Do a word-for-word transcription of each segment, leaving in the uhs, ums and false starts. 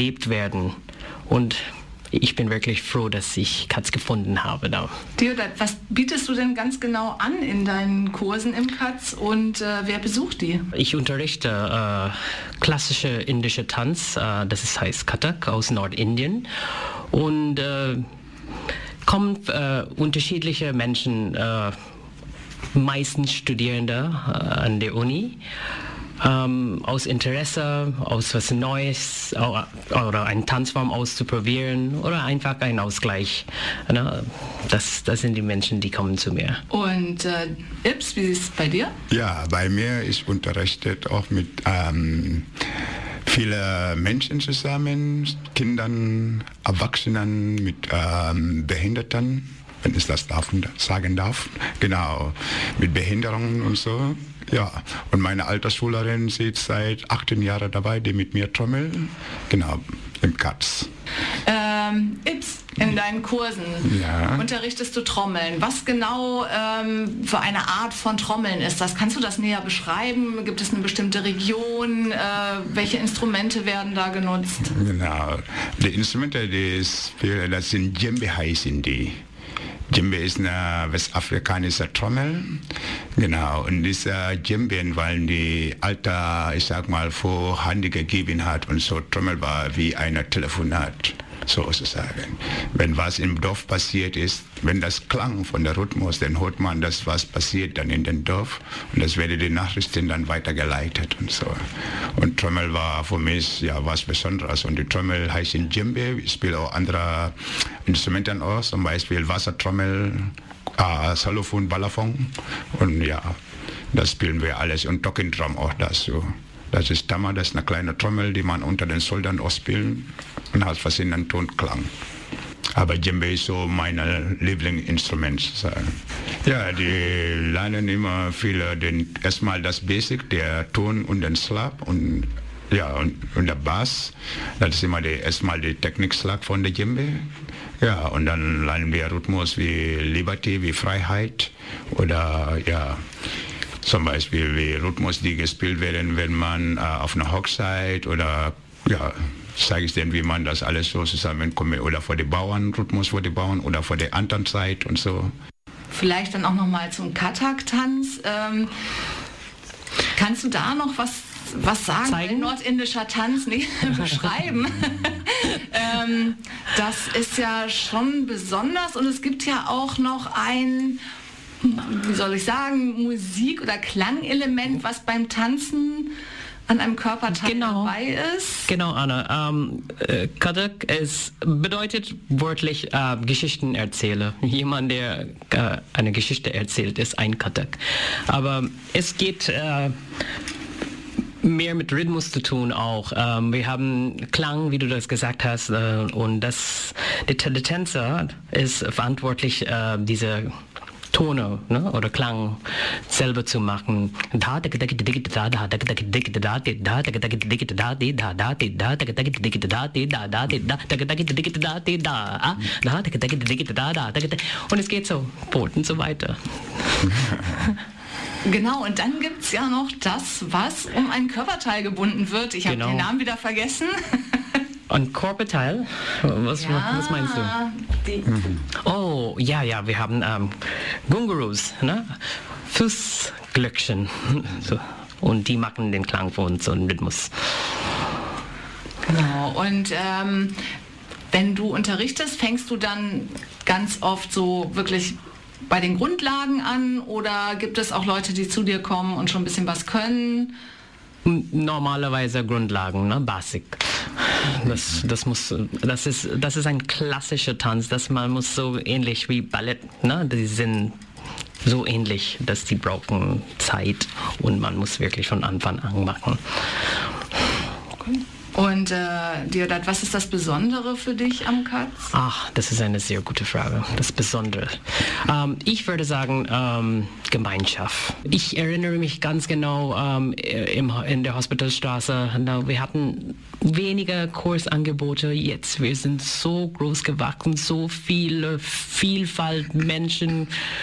gelebt werden. Und ich bin wirklich froh, dass ich Katz gefunden habe da. Deodat, was bietest du denn ganz genau an in deinen Kursen im Katz und äh, wer besucht die? Ich unterrichte äh, klassische indische Tanz, äh, das ist, heißt Kathak aus Nordindien. Und äh, kommen äh, unterschiedliche Menschen, äh, meistens Studierende äh, an der Uni. Ähm, aus Interesse, aus was Neues oder eine Tanzform auszuprobieren oder einfach ein Ausgleich. Ne? Das, das sind die Menschen, die kommen zu mir. Und äh, Ips, wie ist es bei dir? Ja, bei mir ist unterrichtet auch mit ähm, vielen Menschen zusammen, Kindern, Erwachsenen, mit ähm, Behinderten, wenn ich das darf, sagen darf. Genau, mit Behinderungen und so. Ja, und meine Altersschülerin sitzt seit achtzehn Jahren dabei, die mit mir trommelt. Genau, im Katz. Ähm, Ips, in deinen Kursen ja. unterrichtest du Trommeln. Was genau ähm, für eine Art von Trommeln ist das? Kannst du das näher beschreiben? Gibt es eine bestimmte Region? Äh, welche Instrumente werden da genutzt? Genau, die Instrumente, die spielen, das sind Djembe heißen die. Djembe ist eine westafrikanische Trommel, genau, und diese Djembe, weil die alte, ich sag mal, Vorhand gegeben hat und so Trommel war wie ein Telefonat, sozusagen. Wenn was im Dorf passiert ist, wenn das Klang von der Rhythmus, dann hört man, dass was passiert dann in dem Dorf und das werde die Nachrichten dann weitergeleitet und so. Und Trommel war für mich ja was Besonderes und die Trommel heißt in Djembe, ich spiele auch andere Instrumente aus, zum Beispiel Wassertrommel, äh, Xylophon, Balafon und ja, das spielen wir alles und Talking Drum auch dazu. Das ist Tama, das ist eine kleine Trommel, die man unter den Schultern ausspielen und hat verschiedenen Tonklang. Aber Djembe ist so mein Lieblingsinstrument. Ja, die lernen immer viele, den, erstmal das Basic, der Ton und den Slap und ja, und, und der Bass. Das ist immer die, erstmal die Technikschlag von der Djembe. Ja, und dann lernen wir Rhythmus wie Liberty, wie Freiheit oder ja, zum Beispiel wie Rhythmus, die gespielt werden, wenn man äh, auf einer Hochzeit oder ja, zeige ich denen, wie man das alles so zusammenkommt oder vor die Bauern, Rhythmus vor die Bauern oder vor der anderen Zeit und so. Vielleicht dann auch nochmal zum Kathak-Tanz. Ähm, kannst du da noch was, was sagen? Zeigen? Nordindischer Tanz, nee, beschreiben. ähm, das ist ja schon besonders und es gibt ja auch noch ein, wie soll ich sagen, Musik- oder Klangelement, was beim Tanzen an einem Körperteil genau. dabei ist. Genau, Anna. Ähm, äh, Kathak es bedeutet wörtlich äh, Geschichten erzähle. Jemand, der äh, eine Geschichte erzählt, ist ein Kathak. Aber es geht äh, mehr mit Rhythmus zu tun auch. Ähm, wir haben Klang, wie du das gesagt hast, äh, und das, der, der Tänzer ist verantwortlich, äh, diese Tone, ne, oder Klang selber zu machen. Und es geht so fort und so weiter. Genau, und dann gibt es ja noch das, was um ein Körperteil gebunden wird. Ich habe Genau. den Namen wieder vergessen. Ein Körperteil? Was, Ja, was meinst du? die, Oh, ja, ja, wir haben ähm, Gungurus, ne? Fußglöckchen. So. Und die machen den Klang für uns und Rhythmus. genau, und ähm, wenn du unterrichtest, fängst du dann ganz oft so wirklich bei den Grundlagen an oder gibt es auch Leute, die zu dir kommen und schon ein bisschen was können? Normalerweise Grundlagen, ne? Basic. Das, das, muss, das, ist, das ist ein klassischer Tanz, das man muss so ähnlich wie Ballett, ne? Die sind so ähnlich, dass die brauchen Zeit und man muss wirklich von Anfang an machen. Und äh, Deodat, was ist das Besondere für dich am Katz? Ach, das ist eine sehr gute Frage. Das Besondere. Ähm, ich würde sagen, ähm, Gemeinschaft. Ich erinnere mich ganz genau ähm, im, in der Hospitalstraße. Na, wir hatten weniger Kursangebote. Jetzt wir sind so groß gewachsen, so viele Vielfalt Menschen.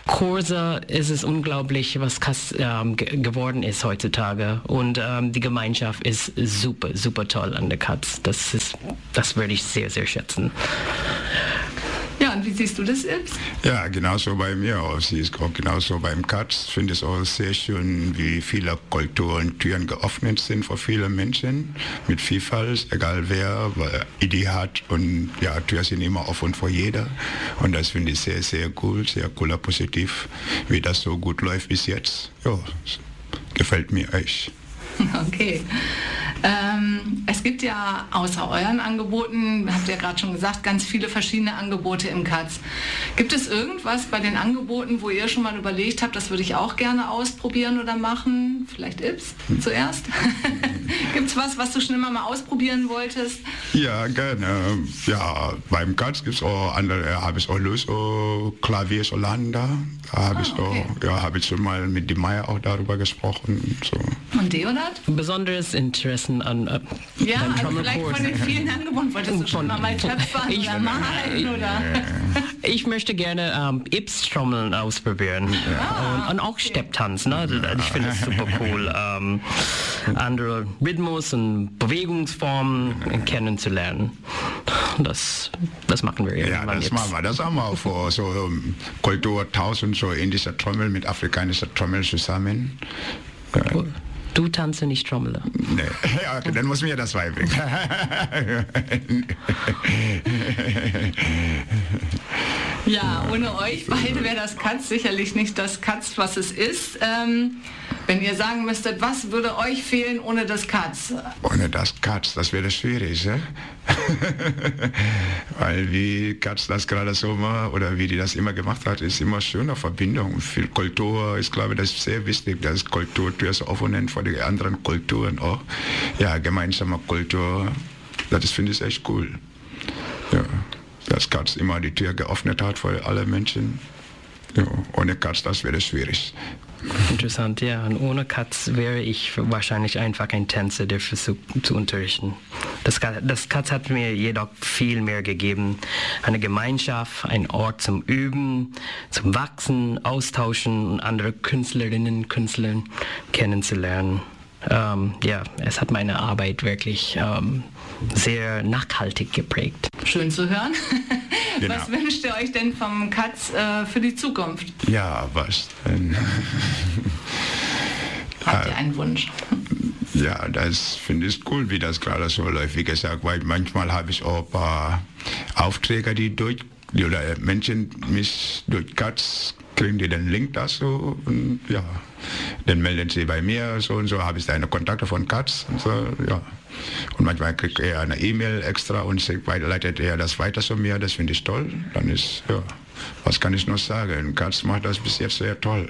Kurse ist es unglaublich, was Katz ähm, ge geworden ist heutzutage. Und ähm, die Gemeinschaft ist super, super toll an der Katz. Das ist, das würde ich sehr, sehr schätzen. Ja, und wie siehst du das, Ibs? Ja, genauso bei mir auch. Sie ist auch genauso beim Katz. Ich finde es auch sehr schön, wie viele Kulturen Türen geöffnet sind für viele Menschen mit Vielfalt, egal wer, wer Idee hat. Und ja, Türen sind immer offen für jeder. Und das finde ich sehr, sehr cool, sehr cool, positiv, wie das so gut läuft bis jetzt. Ja, gefällt mir echt. Okay. Ähm, es gibt ja außer euren Angeboten, habt ihr ja gerade schon gesagt, ganz viele verschiedene Angebote im Katz. Gibt es irgendwas bei den Angeboten, wo ihr schon mal überlegt habt, das würde ich auch gerne ausprobieren oder machen? Vielleicht Ibs zuerst? Gibt es was, was du schon immer mal ausprobieren wolltest? Ja, gerne. Ja, beim Katz gibt es auch andere, habe ich auch Lust, auch Klavier Solanda. Da habe Ah, ich, okay. auch, ja, habe ich schon mal mit die Meier auch darüber gesprochen. So. Und Deonat? Besonderes Interesse an äh, Ja, beim also Trommel- vielleicht von den vielen Angeboten. Wolltest du schon Von- mal töpfern Ich- oder malen? Oder? Ich möchte gerne ähm, Ibs-Trommeln ausprobieren Ah, und, und auch Stepptanz. Ne? Ich finde es super cool, ähm, andere Rhythmus und Bewegungsformen kennenzulernen. Das, das machen wir Ja, irgendwann das jetzt. machen wir. Das haben wir auch vor. So um, Kulturtauschen, so indischer Trommel mit afrikanischer Trommel zusammen. Oh, du tanze nicht Trommel. Nee. Ja, okay, dann muss mir das beibringen. Ja, ohne euch beide wäre das Katz sicherlich nicht das Katz, was es ist. Ähm, wenn ihr sagen müsstet, was würde euch fehlen ohne das Katz? Ohne das Katz, das wäre schwierig, ne? Weil wie Katz das gerade so macht oder wie die das immer gemacht hat, ist immer schöne Verbindung. Viel Kultur, ich glaube, das ist sehr wichtig, dass Kultur Tür so offen für die anderen Kulturen auch. Ja, gemeinsame Kultur, das finde ich echt cool. Ja, dass Katz immer die Tür geöffnet hat für alle Menschen. Ja, ohne Katz, das wäre schwierig. Interessant, ja. Und ohne Katz wäre ich wahrscheinlich einfach ein Tänzer, der versucht zu unterrichten. Das, Ka- das Katz hat mir jedoch viel mehr gegeben. Eine Gemeinschaft, ein Ort zum Üben, zum Wachsen, Austauschen und andere Künstlerinnen und Künstler kennenzulernen. Ähm, ja, es hat meine Arbeit wirklich ähm, sehr nachhaltig geprägt. Schön zu hören. Genau. Was wünscht ihr euch denn vom Katz äh, für die Zukunft? Ja, was denn? Habt ihr einen Wunsch? Ja, das finde ich cool, wie das gerade so läuft. Wie gesagt, weil manchmal habe ich auch ein paar Aufträge, die durch, die, oder Menschen mich durch Katz kriegen die den Link dazu und ja, dann melden sie bei mir, so und so habe ich deine Kontakte von Katz und so, ja. Und manchmal kriegt er eine E-Mail extra und sagt, leitet er das weiter zu mir, das finde ich toll. Dann ist, ja, was kann ich noch sagen? Katz macht das bis jetzt sehr toll.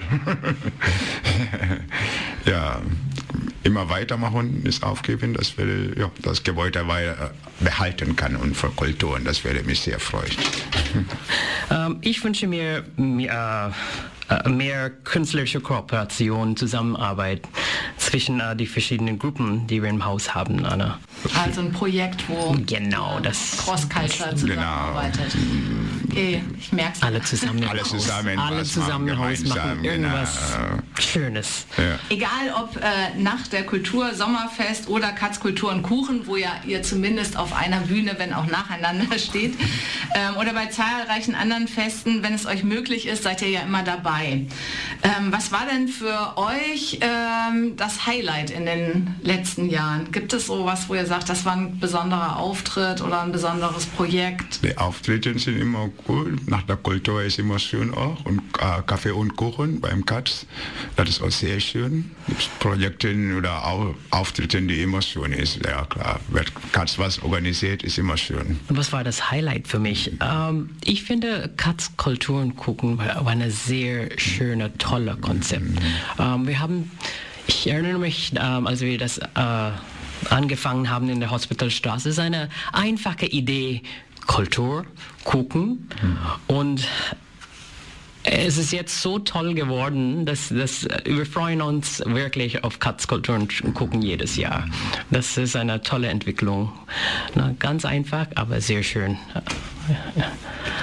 Ja, immer weitermachen, nicht aufgeben, dass wir ja, das Gebäude weiter behalten kann und für Kulturen, das würde mich sehr freuen. Ähm, ich wünsche mir mehr, äh, mehr künstlerische Kooperation, Zusammenarbeit zwischen äh, die verschiedenen Gruppen, die wir im Haus haben, Anna. Also ein Projekt, wo Genau, das- Cross-Culture zusammenarbeitet. Okay, ich merke es. Alle zusammen im Alle Haus. zusammen Alle was zusammen im machen, Haus machen gemeinsam, irgendwas genau. Schönes. Ja. Egal ob äh, Nacht der Kultur, Sommerfest oder Katz Kultur und Kuchen, wo ja ihr zumindest auf einer Bühne, wenn auch nacheinander steht, ähm, oder bei zahlreichen anderen Festen, wenn es euch möglich ist, seid ihr ja immer dabei. Ähm, was war denn für euch ähm, das Highlight in den letzten Jahren? Gibt es so was, wo ihr sagt, das war ein besonderer Auftritt oder ein besonderes Projekt? Die Auftritte sind immer cool, nach der Kultur ist immer schön auch und äh, Kaffee und Kuchen beim Katz, das ist auch sehr schön. Gibt's Projekte oder Au Auftritte, die immer schön ist, ja klar. Wenn Katz was organisiert, ist immer schön. Und was war das Highlight für mich? Ähm, ich finde, Katz Kultur und Kuchen war, war eine sehr schöne, tolle Konzept. Ähm, wir haben, ich erinnere mich, ähm, als wir das äh, angefangen haben in der Hospitalstraße, ist eine einfache Idee, Kultur, Kuchen und es ist jetzt so toll geworden, dass, dass wir freuen uns wirklich auf Katz Kultur und Kuchen jedes Jahr. Das ist eine tolle Entwicklung. Na, ganz einfach, aber sehr schön.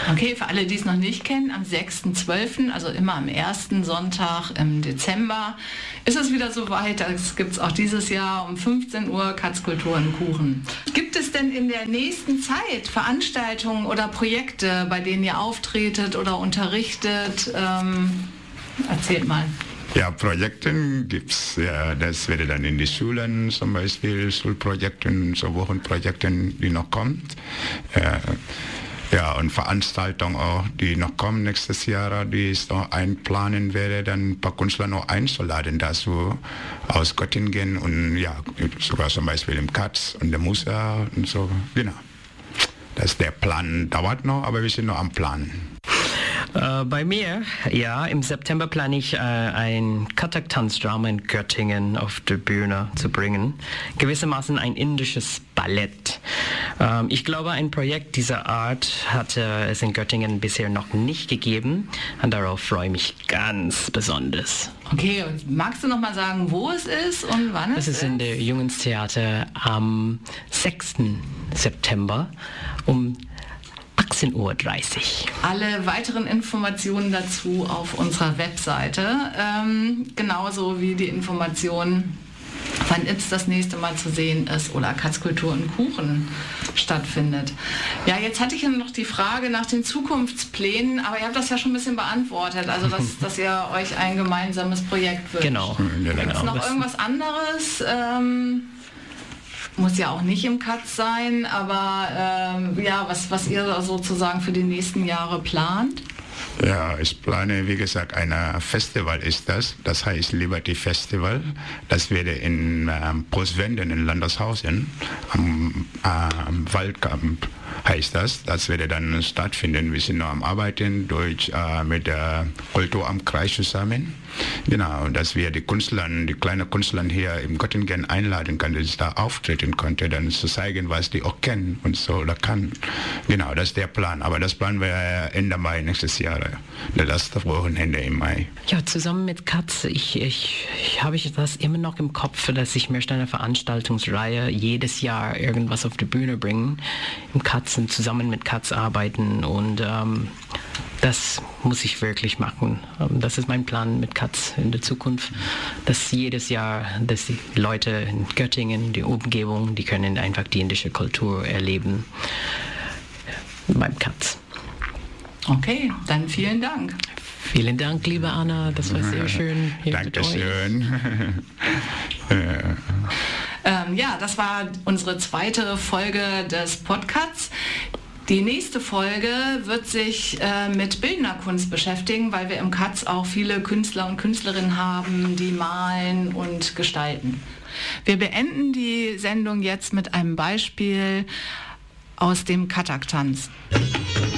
Okay, für alle, die es noch nicht kennen, am sechsten zwölften, also immer am ersten Sonntag im Dezember, ist es wieder soweit. Das gibt es auch dieses Jahr um fünfzehn Uhr, Katz, Kultur und Kuchen. Gibt es denn in der nächsten Zeit Veranstaltungen oder Projekte, bei denen ihr auftretet oder unterrichtet? Ähm, erzählt mal. Ja, Projekte gibt es. Ja, das wäre dann in die Schulen zum Beispiel, Schulprojekte, so Wochenprojekte, die noch kommen. Äh, ja, und Veranstaltungen auch, die noch kommen nächstes Jahr, die ich noch einplanen werde, dann ein paar Künstler noch einzuladen dazu aus Göttingen und ja, sogar zum Beispiel im Katz und der Musa und so, genau. Das ist der Plan, dauert noch, aber wir sind noch am Plan. Äh, bei mir, ja, im September plane ich äh, ein Kathak-Tanzdrama in Göttingen auf die Bühne zu bringen. Gewissermaßen ein indisches Ballett. Ähm, ich glaube, ein Projekt dieser Art hatte es in Göttingen bisher noch nicht gegeben und darauf freue ich mich ganz besonders. Okay, und magst du noch mal sagen, wo es ist und wann es ist? Es ist in der Jungenstheater am sechsten September um achtzehn Uhr dreißig. Alle weiteren Informationen dazu auf unserer Webseite, ähm, genauso wie die Informationen, wann es das nächste Mal zu sehen ist oder Katz, Kultur und Kuchen stattfindet. Ja, jetzt hatte ich ja noch die Frage nach den Zukunftsplänen, aber ihr habt das ja schon ein bisschen beantwortet, also dass, dass ihr euch ein gemeinsames Projekt wünscht. Genau. Gibt es genau. noch irgendwas anderes? Ähm, muss ja auch nicht im Katz sein, aber ähm, ja, was, was ihr sozusagen für die nächsten Jahre plant? Ja, ich plane, wie gesagt, ein Festival ist das, das heißt Liberty Festival. Das werde in ähm, Postwenden in Landeshausen am, am Waldkamp heißt das. Das werde dann stattfinden. Wir sind noch am Arbeiten durch, äh, mit der Kulturamt Kreis zusammen. Genau, dass wir die Künstler, die kleinen Künstler hier im Göttingen einladen können, dass ich da auftreten konnte, dann zu zeigen, was die auch kennen und so oder kann. Genau, das ist der Plan. Aber das planen wir Ende Mai nächstes Jahr, das letzte Wochenende im Mai. Ja, zusammen mit Katz, ich, ich, ich habe ich das immer noch im Kopf, dass ich möchte eine Veranstaltungsreihe jedes Jahr irgendwas auf die Bühne bringen, im Katz und zusammen mit Katz arbeiten und ähm, das muss ich wirklich machen. Das ist mein Plan mit Katz in der Zukunft, dass jedes Jahr, dass die Leute in Göttingen, die Umgebung, die können einfach die indische Kultur erleben beim Katz. Okay, dann vielen Dank. Vielen Dank, liebe Anna, das war sehr schön hier mit euch. Dankeschön. ähm, ja, das war unsere zweite Folge des Podcasts. Die nächste Folge wird sich äh, mit bildender Kunst beschäftigen, weil wir im Katz auch viele Künstler und Künstlerinnen haben, die malen und gestalten. Wir beenden die Sendung jetzt mit einem Beispiel aus dem Kathak-Tanz.